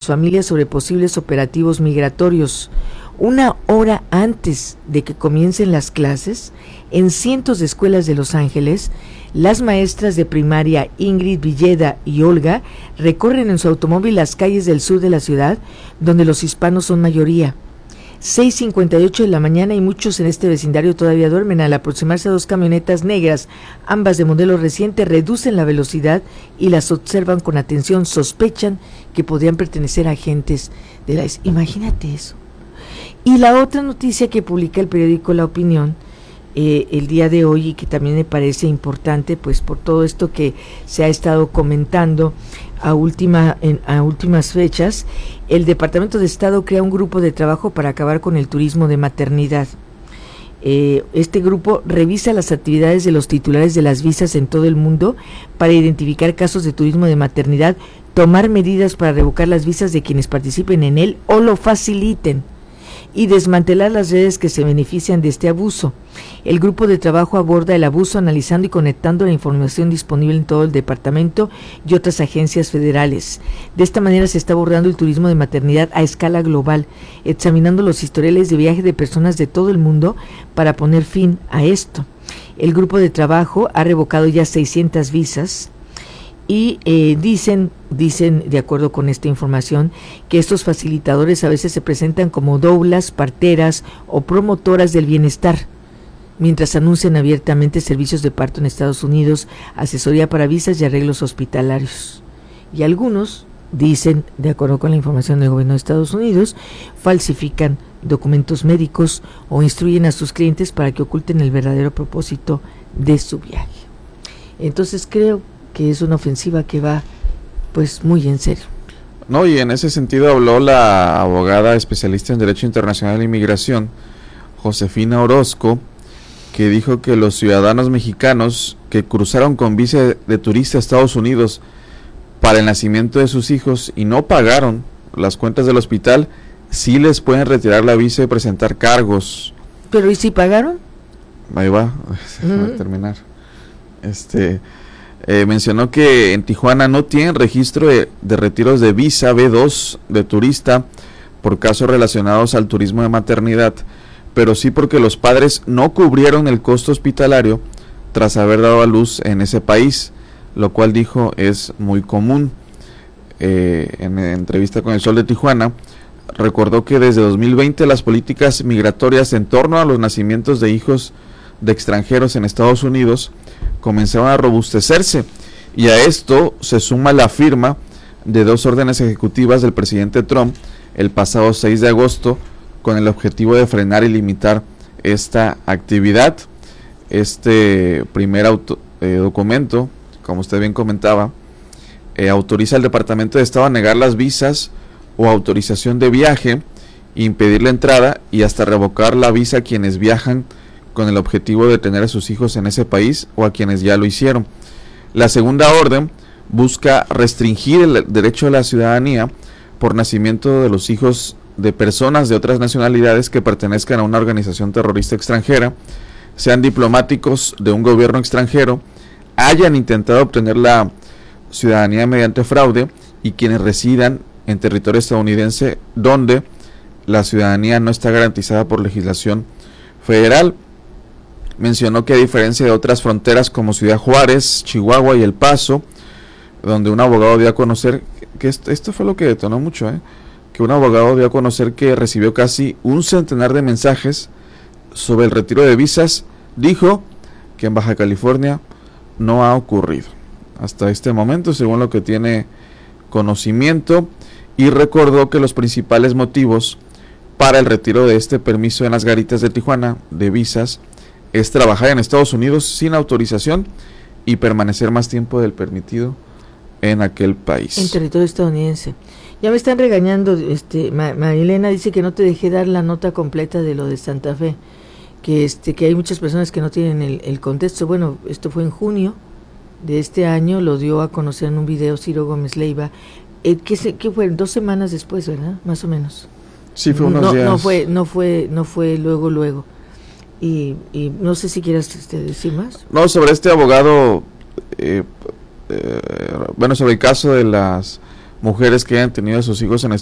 familias sobre posibles operativos migratorios. Una hora antes de que comiencen las clases, en cientos de escuelas de Los Ángeles, las maestras de primaria Ingrid Villeda y Olga recorren en su automóvil las calles del sur de la ciudad, donde los hispanos son mayoría. 6:58 de la mañana y muchos en este vecindario todavía duermen. Al aproximarse a dos camionetas negras, ambas de modelo reciente, reducen la velocidad y las observan con atención. Sospechan que podrían pertenecer a agentes de la ICE. Imagínate eso. Y la otra noticia que publica el periódico La Opinión el día de hoy, y que también me parece importante, pues por todo esto que se ha estado comentando a últimas fechas, el Departamento de Estado crea un grupo de trabajo para acabar con el turismo de maternidad. Este grupo revisa las actividades de los titulares de las visas en todo el mundo para identificar casos de turismo de maternidad, tomar medidas para revocar las visas de quienes participen en él o lo faciliten, y desmantelar las redes que se benefician de este abuso. El grupo de trabajo aborda el abuso analizando y conectando la información disponible en todo el departamento y otras agencias federales. De esta manera se está abordando el turismo de maternidad a escala global, examinando los historiales de viaje de personas de todo el mundo para poner fin a esto. El grupo de trabajo ha revocado ya 600 visas. Y dicen, de acuerdo con esta información, que estos facilitadores a veces se presentan como doulas, parteras o promotoras del bienestar, mientras anuncian abiertamente servicios de parto en Estados Unidos, asesoría para visas y arreglos hospitalarios. Y algunos, dicen, de acuerdo con la información del gobierno de Estados Unidos, falsifican documentos médicos o instruyen a sus clientes para que oculten el verdadero propósito de su viaje. Entonces creo que es una ofensiva que va pues muy en serio. No, y en ese sentido habló la abogada especialista en Derecho Internacional e Inmigración, Josefina Orozco, que dijo que los ciudadanos mexicanos que cruzaron con visa de turista a Estados Unidos para el nacimiento de sus hijos y no pagaron las cuentas del hospital, sí les pueden retirar la visa y presentar cargos. ¿Pero y si pagaron? Ahí va, voy a terminar. Mencionó que en Tijuana no tienen registro de retiros de visa B2 de turista por casos relacionados al turismo de maternidad, pero sí porque los padres no cubrieron el costo hospitalario tras haber dado a luz en ese país, lo cual dijo es muy común. En entrevista con El Sol de Tijuana, recordó que desde 2020 las políticas migratorias en torno a los nacimientos de hijos de extranjeros en Estados Unidos comenzaron a robustecerse, y a esto se suma la firma de 2 órdenes ejecutivas del presidente Trump el pasado 6 de agosto con el objetivo de frenar y limitar esta actividad. Este primer documento, como usted bien comentaba, autoriza al Departamento de Estado a negar las visas o autorización de viaje, impedir la entrada y hasta revocar la visa a quienes viajan con el objetivo de tener a sus hijos en ese país o a quienes ya lo hicieron. La segunda orden busca restringir el derecho a la ciudadanía por nacimiento de los hijos de personas de otras nacionalidades que pertenezcan a una organización terrorista extranjera, sean diplomáticos de un gobierno extranjero, hayan intentado obtener la ciudadanía mediante fraude y quienes residan en territorio estadounidense donde la ciudadanía no está garantizada por legislación federal. Mencionó que a diferencia de otras fronteras como Ciudad Juárez, Chihuahua y El Paso, donde un abogado dio a conocer, que esto fue lo que detonó mucho, que un abogado dio a conocer que recibió casi un centenar de mensajes sobre el retiro de visas, dijo que en Baja California no ha ocurrido hasta este momento, según lo que tiene conocimiento, y recordó que los principales motivos para el retiro de este permiso en las garitas de Tijuana de visas es trabajar en Estados Unidos sin autorización y permanecer más tiempo del permitido en aquel país. En territorio estadounidense. Ya me están regañando, Marilena dice que no te dejé dar la nota completa de lo de Santa Fe, que hay muchas personas que no tienen el contexto. Bueno, esto fue en junio de este año, lo dio a conocer en un video Ciro Gómez Leiva, que fue 2 semanas después, ¿verdad? Más o menos. Sí, fue unos días. No fue luego. Y no sé si quieras decir más. No, sobre este abogado, sobre el caso de las mujeres que hayan tenido a sus hijos en